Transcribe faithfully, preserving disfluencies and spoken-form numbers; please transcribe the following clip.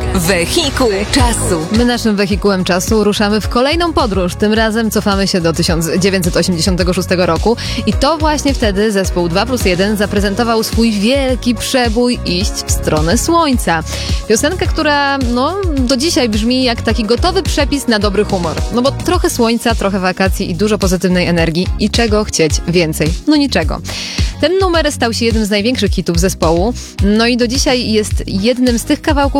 Wehikuł czasu. My naszym wehikułem czasu ruszamy w kolejną podróż. Tym razem cofamy się do tysiąc dziewięćset osiemdziesiątego szóstego roku i to właśnie wtedy zespół dwa plus jeden zaprezentował swój wielki przebój Iść w stronę słońca. Piosenkę, która no, do dzisiaj brzmi jak taki gotowy przepis na dobry humor. No bo trochę słońca, trochę wakacji i dużo pozytywnej energii. I czego chcieć więcej? No niczego. Ten numer stał się jednym z największych hitów zespołu. No i do dzisiaj jest jednym z tych kawałków,